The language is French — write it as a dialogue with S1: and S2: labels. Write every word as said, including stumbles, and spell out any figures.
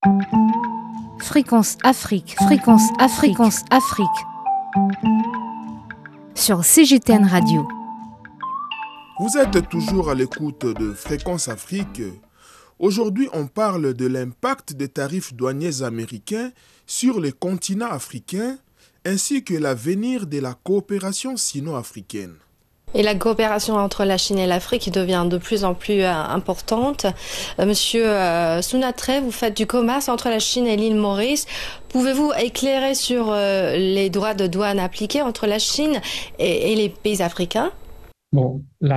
S1: Fréquence Afrique, Fréquence Afrique, Fréquence Afrique. Sur C G T N Radio.
S2: Vous êtes toujours à l'écoute de Fréquence Afrique. Aujourd'hui, on parle de l'impact des tarifs douaniers américains sur les continents africains ainsi que l'avenir de la coopération sino-africaine.
S3: Et la coopération entre la Chine et l'Afrique devient de plus en plus euh, importante. Euh, Monsieur euh, Sounatre, vous faites du commerce entre la Chine et l'île Maurice. Pouvez-vous éclairer sur euh, les droits de douane appliqués entre la Chine et, et les pays africains ?
S4: Bon, la